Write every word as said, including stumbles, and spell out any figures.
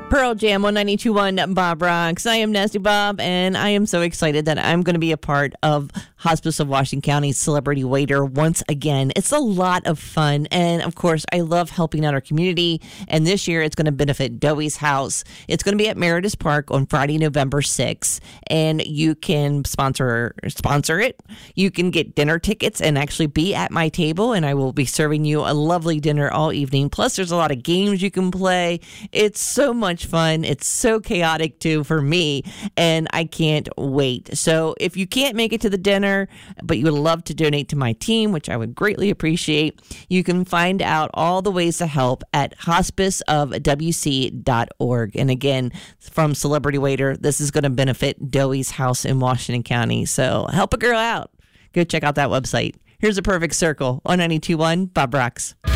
Pearl Jam one ninety-two point one Bob Rocks. I am Nasty Bob, and I am so excited that I'm going to be a part of Hospice of Washington County's Celebrity Waiter once again. It's a lot of fun, and of course, I love helping out our community, and this year it's going to benefit Dewey's House. It's going to be at Meredith Park on Friday, November sixth, and you can sponsor sponsor it. You can get dinner tickets and actually be at my table, and I will be serving you a lovely dinner all evening. Plus, there's a lot of games you can play. It's so much fun. It's so chaotic too for me, and I can't wait. So if you can't make it to the dinner, but you would love to donate to my team, which I would greatly appreciate, you can find out all the ways to help at hospice of w c dot org. And again, from Celebrity Waiter, this is going to benefit Dewey's House in Washington County. So help a girl out. Go check out that website. Here's a perfect circle on ninety-two point one Bob Rocks.